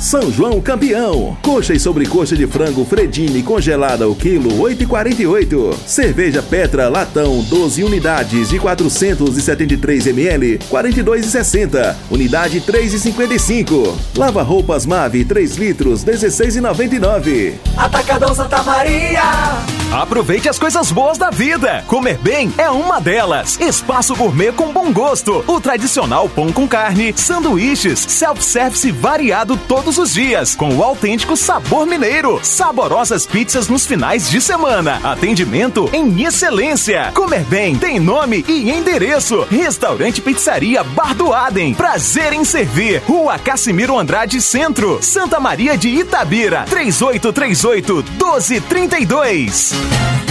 São João campeão. Coxa e sobrecoxa de frango Fredini congelada o quilo 8,48. Cerveja Petra latão 12 unidades de 473 ml 42,60. Unidade 3,55. Lava roupas Mave 3 litros 16,99. Atacadão Santa Maria. Aproveite as coisas boas da vida. Comer bem é uma delas. Espaço Gourmet com bom gosto. O tradicional pão com carne, sanduíches, self-service variado todos os dias, com o autêntico sabor mineiro. Saborosas pizzas nos finais de semana. Atendimento em excelência. Comer bem tem nome e endereço. Restaurante Pizzaria Bar do Adem. Prazer em servir. Rua Cassimiro Andrade Centro, Santa Maria de Itabira. 3838-1232.